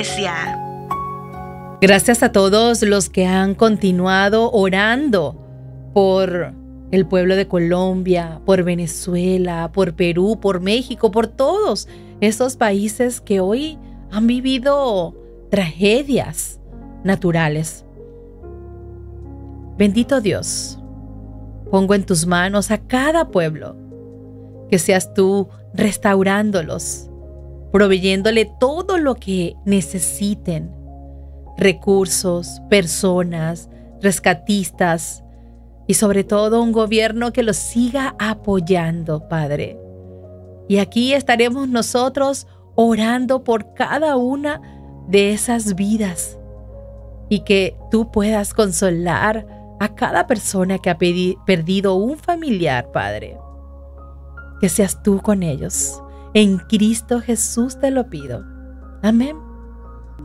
iglesia. Gracias a todos los que han continuado orando por el pueblo de Colombia, por Venezuela, por Perú, por México, por todos esos países que hoy han vivido tragedias naturales. Bendito Dios, pongo en tus manos a cada pueblo, que seas tú restaurándolos, proveyéndole todo lo que necesiten, recursos, personas, rescatistas y sobre todo un gobierno que los siga apoyando, Padre. Y aquí estaremos nosotros orando por cada una de esas vidas y que tú puedas consolar a cada persona que ha perdido un familiar, Padre. Que seas tú con ellos. En Cristo Jesús te lo pido. Amén.